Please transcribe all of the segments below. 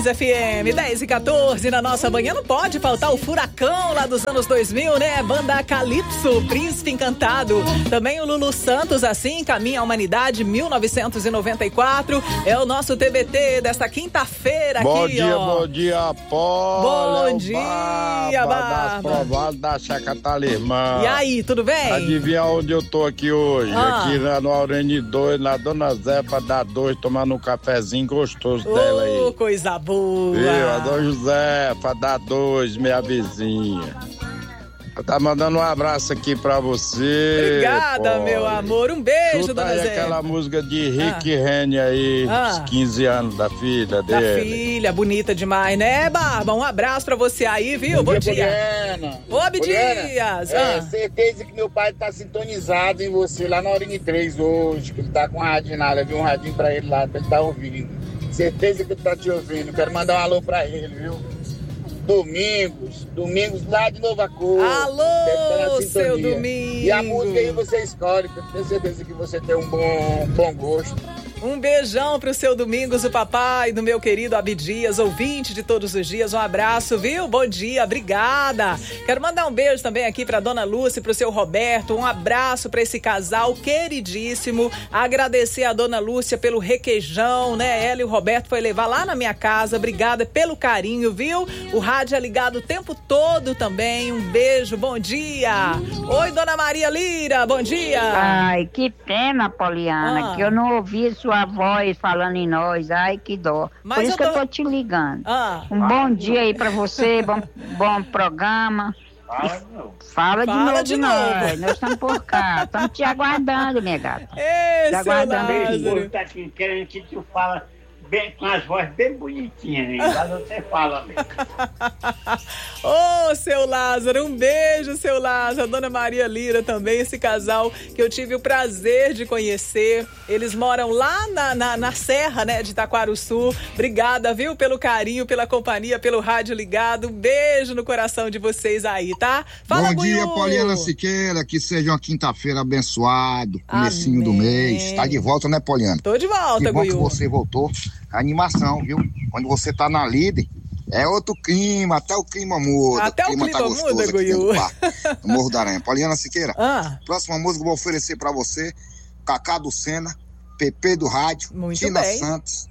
Unitins FM, 10h14 na nossa manhã. Não pode faltar o furacão lá dos anos 2000, né? Banda Calypso, Príncipe Encantado. Também o Lulu Santos, Assim Caminha a Humanidade, 1994. É o nosso TBT desta quinta-feira aqui, bom dia, ó. Bom dia, Apolo. Bom dia, das provadas da Chacatalimã. E aí, tudo bem? Adivinha onde eu tô aqui hoje? Aqui no Aurene 2, na Dona Zefa da 2, tomando um cafezinho gostoso dela aí. Coisa boa. Viu? A Dona Josefa da 2, minha vizinha. Tá mandando um abraço aqui pra você. Obrigada, Poli. meu amor. Um beijo, Chuta Dona aí Zé. aquela música de Rick Rennie aí, os 15 anos da filha dele. Da filha, bonita demais, né, Barba? Um abraço pra você aí, viu? Bom dia. Poliana. Ô, Abdias. Certeza que meu pai tá sintonizado em você lá na Aurene 3 hoje, que ele tá com um radinho na área, viu? Um radinho pra ele lá, pra ele tá ouvindo. Certeza que ele tá te ouvindo. Quero mandar um alô pra ele, viu? Domingos lá de Nova Cor. Alô, seu Domingos. E a música aí você escolhe, porque eu tenho certeza que você tem um bom gosto. Um beijão pro seu Domingos, o papai do meu querido Abdias, ouvinte de todos os dias. Um abraço, viu? Bom dia, obrigada. Quero mandar um beijo também aqui pra Dona Lúcia, pro seu Roberto. Um abraço pra esse casal queridíssimo. Agradecer a Dona Lúcia pelo requeijão, né? Ela e o Roberto foi levar lá na minha casa. Obrigada pelo carinho, viu? O rádio é ligado o tempo todo também. Um beijo, bom dia. Oi, Dona Maria Lira, bom dia. Ai, que pena, Poliana, que eu não ouvi sua voz falando em nós. Ai, que dó. Mas por isso que eu tô te ligando. Um bom dia aí pra você, bom programa. Fala de novo. Nós estamos por cá. Estamos te aguardando, minha gata. Te aguardando aqui. Tá aqui querendo que tu fala bem, com as vozes bem bonitinhas, né? Mas você fala bem. Ô, seu Lázaro, um beijo, seu Lázaro. A Dona Maria Lira também, esse casal que eu tive o prazer de conhecer. Eles moram lá na Serra, né, de Taquarussu. Obrigada, viu, pelo carinho, pela companhia, pelo rádio ligado. Um beijo no coração de vocês aí, tá? Fala, bom dia, Poliana Siqueira, que seja uma quinta-feira abençoado, comecinho do mês. Tá de volta, né, Poliana? Tô de volta, que bom Guiú. que você voltou. A animação, viu? Quando você tá na líder, é outro clima, até o clima muda. Até o clima tá gostoso muda, aqui Guiú. no Morro da Aranha. Poliana Siqueira, próxima música eu vou oferecer pra você, Cacá do Sena, Pepe do Rádio, muito Tina bem. Santos,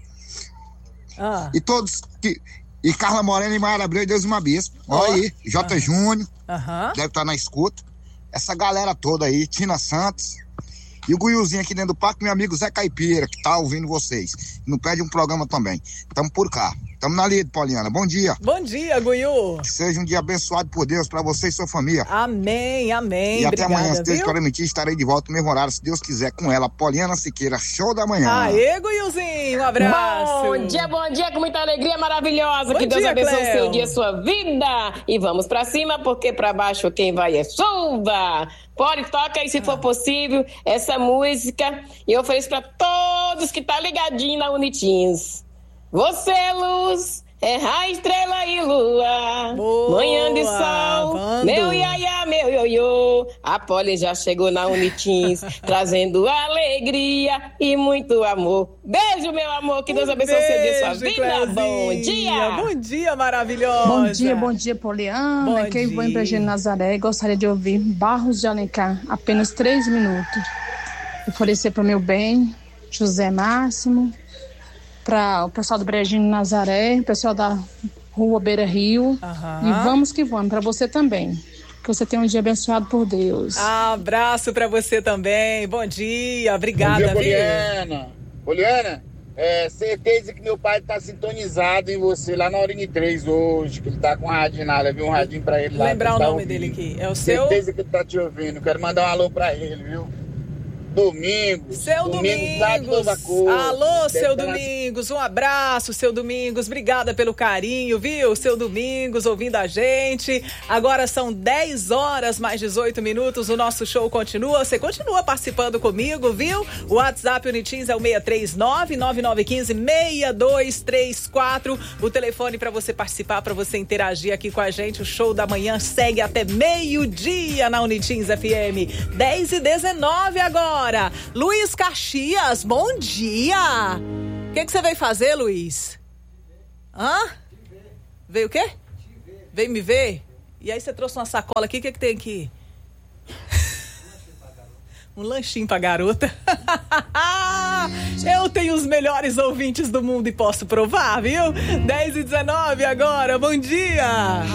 e todos que... E Carla Morena e Mara Abreu e Deus uma Bispo. Olha aí, J. Júnior, deve estar na escuta. Essa galera toda aí, Tina Santos. E o Guiuzinho aqui dentro do parque, meu amigo Zé Caipira, que tá ouvindo vocês. Não perde um programa também. Tamo por cá. Tamo na lida, Poliana. Bom dia. Bom dia, Guiú. Que seja um dia abençoado por Deus pra você e sua família. Amém, amém. E obrigada, até amanhã, se Deus viu? permitir, estarei de volta no mesmo horário, se Deus quiser, com ela, Poliana Siqueira, show da manhã. Aê, Guiuzinho, um abraço. Bom dia, com muita alegria maravilhosa. Bom que Deus dia, abençoe o Cleo. seu dia, sua vida. E vamos pra cima, porque pra baixo quem vai é chuva. Pode, toca aí se for possível essa música. E eu ofereço pra todos que tá ligadinho na Unitins. Você, luz, é a estrela e lua. Boa, Manhã de sol, Vando. meu iaia, meu ioiô. A Poli já chegou na Unitins, trazendo alegria e muito amor. Beijo, meu amor, que Deus abençoe o seu dia, sua vida. Cleuzinha. Bom dia. Bom dia, maravilhosa. Bom dia, Poliana. Bom Aqui é Ivone dia. Bragino Nazaré. Gostaria de ouvir Barros de Alencar, apenas 3 minutos. Oferecer para o meu bem, José Máximo, para o pessoal do Bragino Nazaré, o pessoal da Rua Beira Rio. E vamos que vamos, para você também. Que você tenha um dia abençoado por Deus. Abraço pra você também. Bom dia, obrigada, Bom dia, viu? Poliana. Poliana, certeza que meu pai tá sintonizado em você lá na Aurene 3 hoje, que ele tá com um radinho na área, viu? Um radinho pra ele lá. Lembrar o tá nome ouvindo. dele aqui. É o seu? Certeza que ele tá te ouvindo. Quero mandar um alô pra ele, viu? Domingos. Seu Domingos lá de Nova Cor. Alô, Deve seu tá na- Domingos. Um abraço, seu Domingos. Obrigada pelo carinho, viu? Seu Domingos ouvindo a gente. Agora são 10 horas mais 18 minutos. O nosso show continua. Você continua participando comigo, viu? O WhatsApp Unitins é o 639-9915-6234. O telefone para você participar, para você interagir aqui com a gente. O show da manhã segue até meio-dia na Unitins FM. 10h19 agora. Luiz Caxias, bom dia! O que você veio fazer, Luiz? Veio o quê? Veio me ver? E aí você trouxe uma sacola aqui, o que tem aqui? Um lanchinho pra garota. Eu tenho os melhores ouvintes do mundo e posso provar, viu? 10h19 agora, bom dia!